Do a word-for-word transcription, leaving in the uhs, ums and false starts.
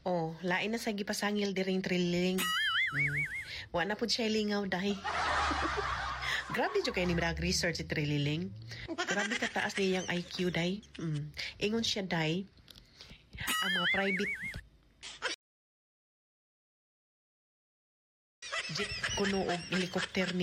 Oh, lain na sa gipasangil diring Trililing. Mm. Wa na pud siya lingaw dahi. Grabe jud kay ni Mirag research si Trililing. Grabe kataas niyang I Q dahi. Mm. Ingon siya dahi, ang mga private jet kuno og helicopter ni